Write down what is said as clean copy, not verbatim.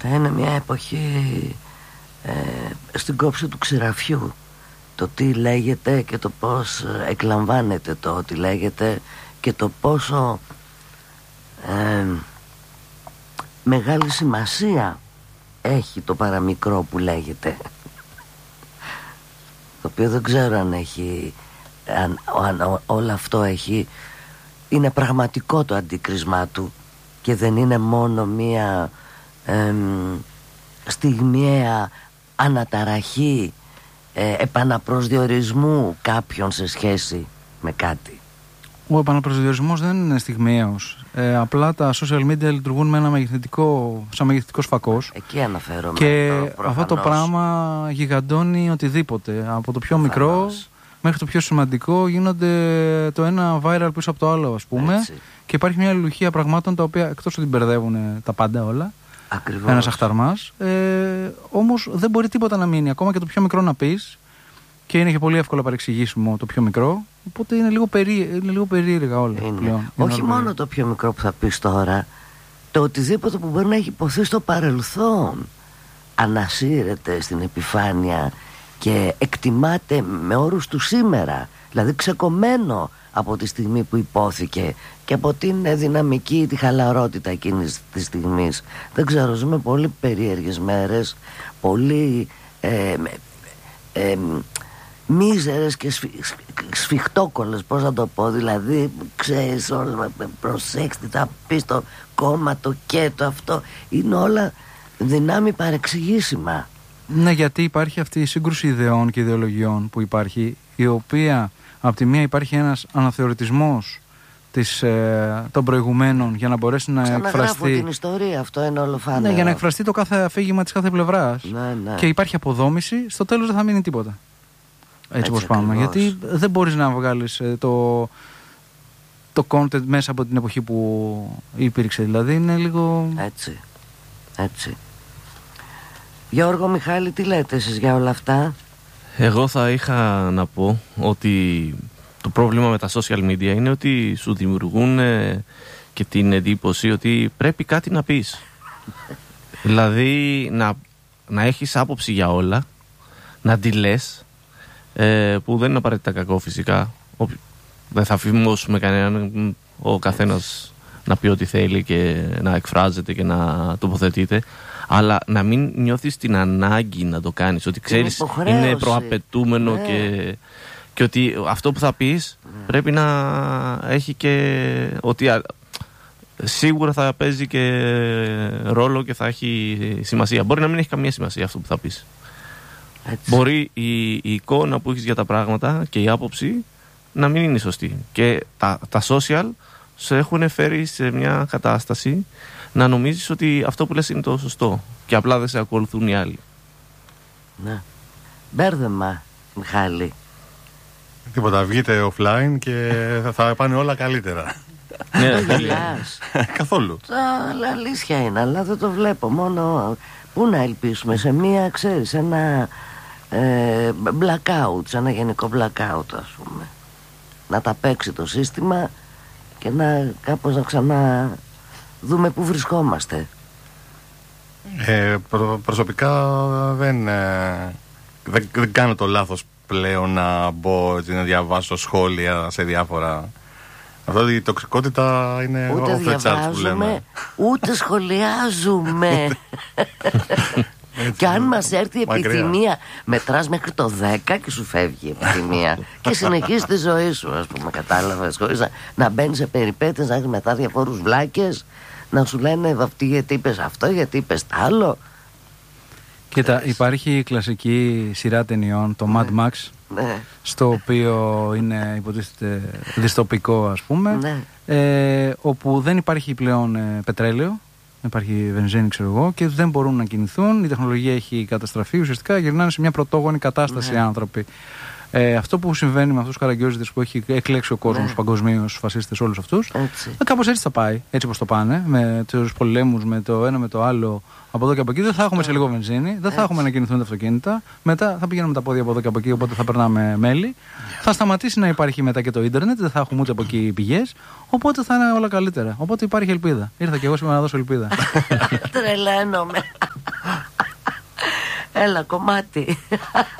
Θα είναι μια εποχή στην κόψη του ξηραφιού. Το τι λέγεται και το πώς εκλαμβάνεται το ότι λέγεται και το πόσο μεγάλη σημασία έχει το παραμικρό που λέγεται, το οποίο δεν ξέρω αν έχει, αν όλο αυτό είναι πραγματικό το αντίκρισμά του και δεν είναι μόνο μία στιγμιαία αναταραχή επαναπροσδιορισμού κάποιον σε σχέση με κάτι. Ο επαναπροσδιορισμός δεν είναι στιγμιαίος. Απλά τα social media λειτουργούν με ένα σαν μεγεθυντικός φακός. Εκεί αναφέρομαι. Και αυτό το πράγμα γιγαντώνει οτιδήποτε. Από το πιο μικρό μέχρι το πιο σημαντικό γίνονται το ένα viral πίσω από το άλλο, ας πούμε. Έτσι. Και υπάρχει μια αλληλουχία πραγμάτων τα οποία εκτός ότι μπερδεύουν τα πάντα όλα. Ακριβώς. Ένας αχταρμάς. Όμως δεν μπορεί τίποτα να μείνει. Ακόμα και το πιο μικρό να πεις. Και είναι και πολύ εύκολα παρεξηγήσιμο το πιο μικρό. Οπότε είναι λίγο περίεργα όλα πλέον. Όχι μόνο το πιο μικρό που θα πεις τώρα. Το οτιδήποτε που μπορεί να έχει υποθεί στο παρελθόν ανασύρεται στην επιφάνεια και εκτιμάται με όρους του σήμερα. Δηλαδή ξεκομμένο από τη στιγμή που υπόθηκε και από την δυναμική, τη χαλαρότητα εκείνης της στιγμής. Δεν ξέρω, ζούμε πολύ περίεργες μέρες, πολύ μίζερες και σφιχτόκολλες, πώς να το πω. Δηλαδή ξέρεις όλα, προσέξτε, θα πεις το κόμμα, το και το αυτό. Είναι όλα δυνάμει παρεξηγήσιμα. Ναι, γιατί υπάρχει αυτή η σύγκρουση ιδεών και ιδεολογιών που υπάρχει, η οποία από τη μία υπάρχει ένας αναθεωρητισμός των προηγουμένων για να μπορέσει να εκφραστεί την ιστορία, αυτό είναι όλο φάνερο. Ναι, για να εκφραστεί το κάθε αφήγημα της κάθε πλευράς. Ναι. Και υπάρχει αποδόμηση, στο τέλος δεν θα μείνει τίποτα. Έτσι όπως πάμε. Γιατί δεν μπορείς να βγάλεις το content μέσα από την εποχή που υπήρξε. Δηλαδή είναι λίγο... Έτσι. Γιώργο, Μιχάλη, τι λέτε εσείς για όλα αυτά? Εγώ θα είχα να πω ότι το πρόβλημα με τα social media είναι ότι σου δημιουργούν και την εντύπωση ότι πρέπει κάτι να πεις. Δηλαδή να έχεις άποψη για όλα, να τη λες, που δεν είναι απαραίτητα κακό φυσικά. Δεν θα φημώσουμε κανέναν, ο καθένας να πει ό,τι θέλει και να εκφράζεται και να τοποθετείται. Αλλά να μην νιώθεις την ανάγκη να το κάνεις, ότι ξέρεις είναι προαπαιτούμενο και ότι αυτό που θα πεις πρέπει να έχει και ότι σίγουρα θα παίζει και ρόλο και θα έχει σημασία. Μπορεί να μην έχει καμία σημασία αυτό που θα πεις. Έτσι. Μπορεί η εικόνα που έχεις για τα πράγματα και η άποψη να μην είναι σωστή. Και τα social σε έχουν φέρει σε μια κατάσταση να νομίζεις ότι αυτό που λες είναι το σωστό και απλά δεν σε ακολουθούν οι άλλοι. Ναι. Μπέρδεμα, Μιχάλη. Τίποτα, βγείτε offline και θα πάνε όλα καλύτερα. Ναι, γελάς. Καθόλου. Αλήθεια είναι, αλλά δεν το βλέπω. Μόνο πού να ελπίσουμε, σε μία, ξέρεις, ένα blackout, σε ένα γενικό blackout, ας πούμε. Να τα παίξει το σύστημα και κάπως να ξανά δούμε πού βρισκόμαστε. Προσωπικά δεν κάνω το λάθος πλέον να μπω να διαβάσω σχόλια σε διάφορα. Αυτό η τοξικότητα είναι ούτε off the charts που λέμε. Ούτε σχολιάζουμε. Και αν μας έρθει η επιθυμία, μετράς μέχρι το 10 και σου φεύγει η επιθυμία. Και συνεχίζεις τη ζωή σου, ας πούμε, κατάλαβες. Χωρίς να μπαίνεις σε περιπέτειες, να έχεις μετά διαφόρους βλάκες, να σου λένε αυτή γιατί είπες αυτό, γιατί είπες τ' άλλο. Κοίτα, υπάρχει η κλασική σειρά ταινιών, το Mad Max, στο οποίο είναι υποτίθεται δυστοπικό, ας πούμε, όπου δεν υπάρχει πλέον πετρέλαιο, υπάρχει βενζίνη, ξέρω εγώ, και δεν μπορούν να κινηθούν, η τεχνολογία έχει καταστραφεί, ουσιαστικά γυρνάνε σε μια πρωτόγονη κατάσταση οι άνθρωποι. Αυτό που συμβαίνει με αυτούς τους καραγκιόζηδες που έχει εκλέξει ο κόσμος παγκοσμίως, φασίστες, όλους αυτούς, κάπως έτσι θα πάει, έτσι όπως το πάνε, με τους πολέμους, με το ένα με το άλλο, από εδώ και από εκεί. Δεν θα έχουμε σε λίγο βενζίνη, δεν θα έχουμε να κινηθούν τα αυτοκίνητα. Μετά θα πηγαίνουμε τα πόδια από εδώ και από εκεί, οπότε θα περνάμε μέλη. Θα σταματήσει να υπάρχει μετά και το ίντερνετ, δεν θα έχουμε ούτε από εκεί πηγές. Οπότε θα είναι όλα καλύτερα. Οπότε υπάρχει ελπίδα. Ήρθα και εγώ σήμερα να δώσω ελπίδα. Τρελαίνομαι. Έλα κομμάτι.